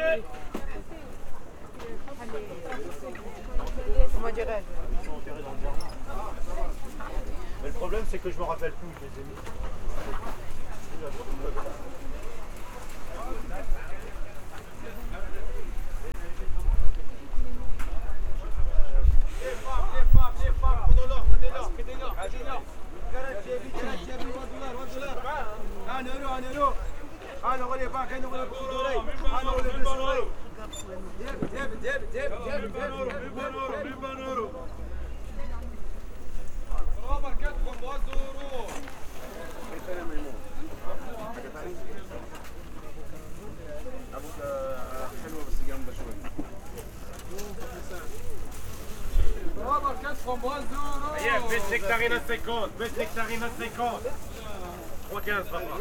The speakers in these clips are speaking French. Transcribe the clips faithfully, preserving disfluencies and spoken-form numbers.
Comment dirais-je? Ils sont enterrés dans le jardin. Mais le problème, c'est que je me rappelle plus où je les ai mis. Bête nectarine à cinquante, bête nectarine à cinquante. trois quinze, papa.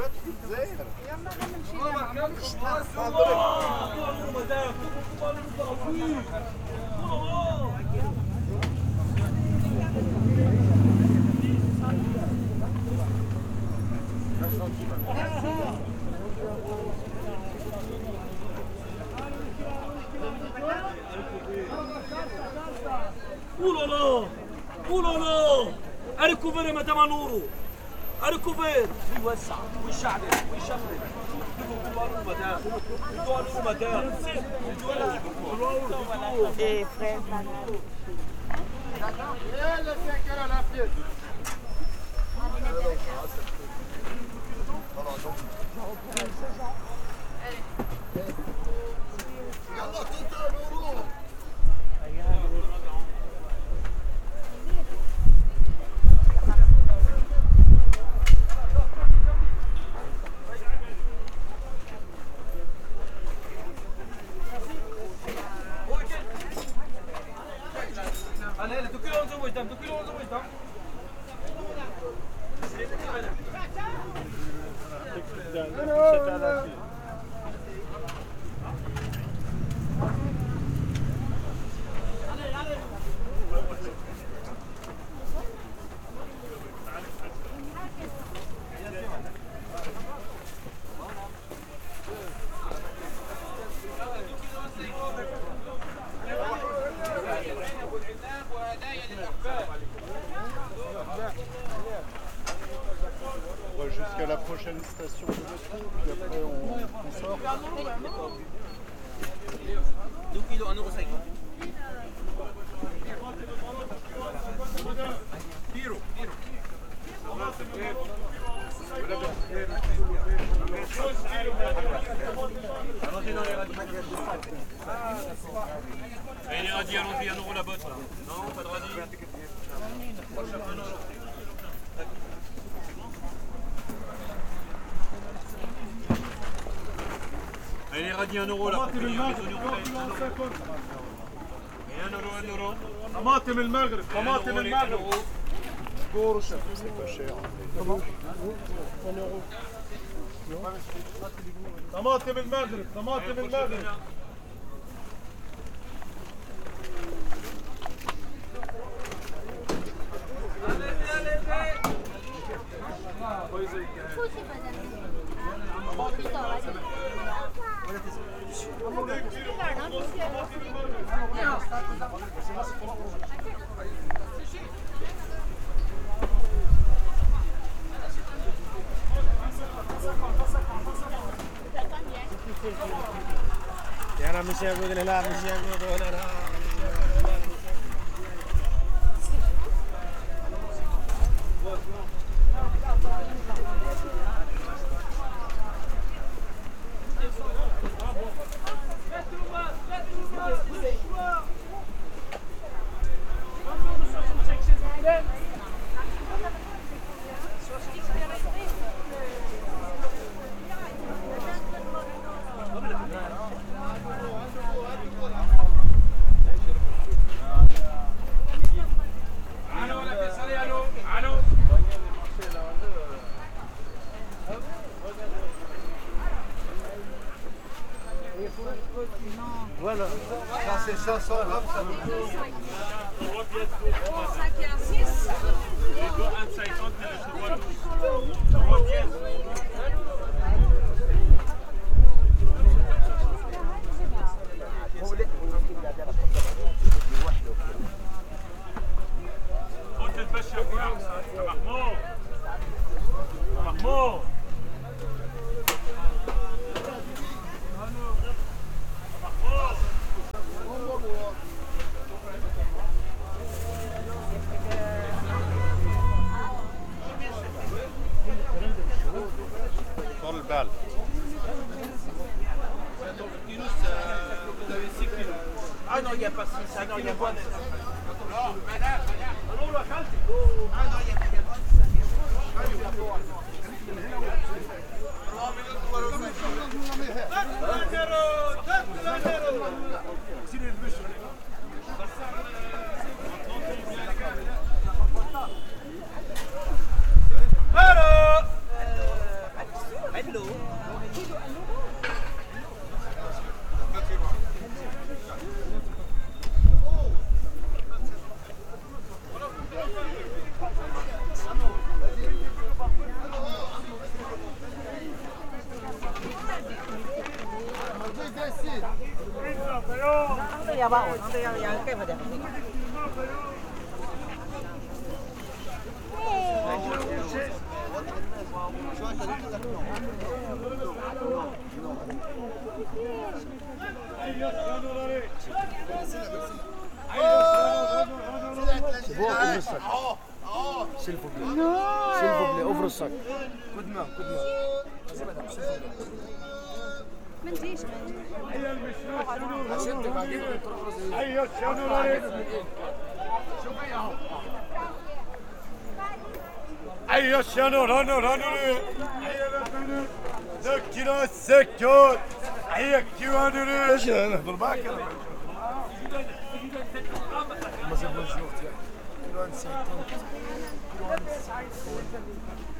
Ouh là là! Ouh là là! A recouvert madame Anouro! A recouvert! Oui, وسع ويشعلل ويشمل شوفوا madame! شوفوا madame! Et frère. Jusqu'à la prochaine station de métro, puis après on, on sort. deux kilos, un euro cinquante. Piro, piro. Allons-y dans les radis. Et les radis, allons-y, un euro la botte là. Non, pas de radis. Allez, les radis, un euro là. Et un euro, un euro. طماطم المغرب طماطم المغرب C'est pas cher. Comment un euro. طماطم المغرب طماطم المغرب. يلا مش يقول لا مش يقول لا Voilà, ça c'est cinq cents grammes, ça me Bon. طول البال. Ah non, il n'y a pas six, ah non, il n'y a pas de... Ya va, itu yang yang kayak pada. S'il vous plaît. S'il vous plaît, ouvre le sac. Coup de main, coup de main. ما تجيش عشان تبقى كده تروح ايوه شنو عليك ايوه شنو رانو رانو ايوه رانو ذكروا السكوت ايوه كيوانو ايش نهضر معاك ما زال بنشوف كيلو نسيت